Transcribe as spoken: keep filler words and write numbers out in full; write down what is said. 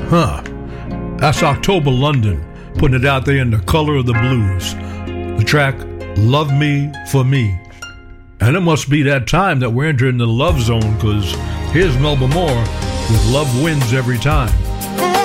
Huh. That's October London, putting it out there in the color of the blues. The track, Love Me For Me. And it must be that time that we're entering the love zone, because here's Melba Moore with Love Wins Every Time.